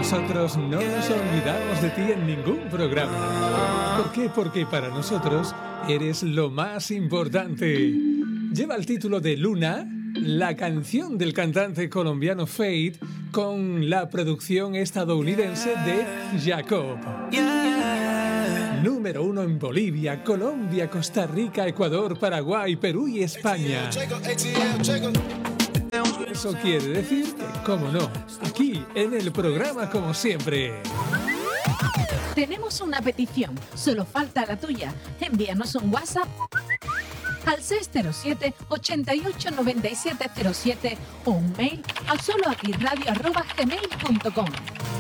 nosotros no nos olvidamos de ti en ningún programa. ¿Por qué? Porque para nosotros eres lo más importante. Lleva el título de Luna, la canción del cantante colombiano Fade, con la producción estadounidense de Jacob. Número 1 en Bolivia, Colombia, Costa Rica, Ecuador, Paraguay, Perú y España. Eso quiere decir que, cómo no, aquí en el programa como siempre. Tenemos una petición, solo falta la tuya. Envíanos un WhatsApp al 607-889707 o un mail a soloaquiradio@gmail.com.